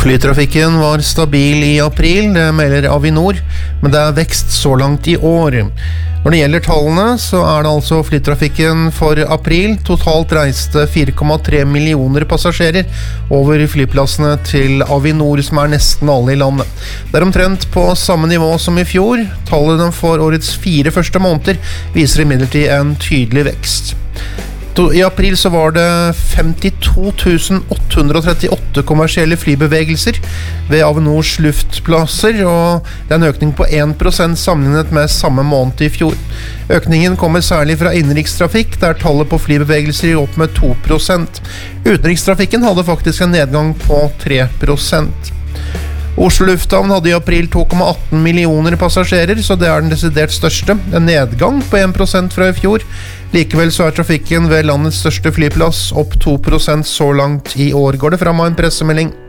Flytrafikken var stabil i april, det melder Avinor, men det vekst så langt i år. Når det gjelder tallene, så det altså flytrafikken for april. Totalt reiste 4,3 millioner passasjerer over flyplassene til Avinor, som nesten alle i landet. Det omtrent på samme nivå som i fjor. Tallene for årets 4 første måneder viser imidlertid en tydelig vekst. I april så var det 52 838 kommersielle flybevegelser ved Avinors luftplasser, og det en økning på 1% sammenlignet med samme måned i fjor. Økningen kommer særlig fra innenrikstrafikk, der tallet på flybevegelser gikk opp med 2%. Utenrikstrafikken hadde faktisk en nedgang på 3%. Oslo Lufthavn hadde i april 2,18 millioner passasjerer, så det den desidert største. En nedgang på 1% fra i fjor. Likevel så trafikken ved landets største flyplass opp 2% så langt i år, går det frem av en pressemelding.